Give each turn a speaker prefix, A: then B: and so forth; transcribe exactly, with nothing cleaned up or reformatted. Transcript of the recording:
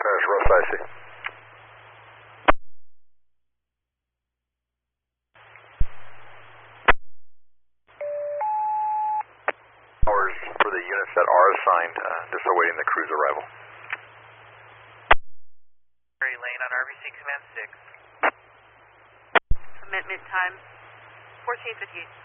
A: That's Russ, I see. Hours for the units that are assigned, uh, just awaiting the crew's arrival.
B: Mary Lane on R B C Command six.
C: Commitment time fourteen fifty-eight.